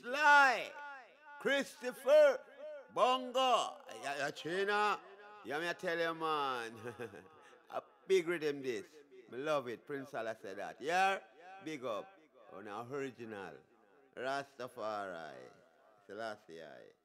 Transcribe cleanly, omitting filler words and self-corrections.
Sly, Christopher, Bongo, China. Yeah, me I tell you, man. A big rhythm this. Me love it. Prince Allah said that. Yeah, big up. On original. Rastafari. Selassie.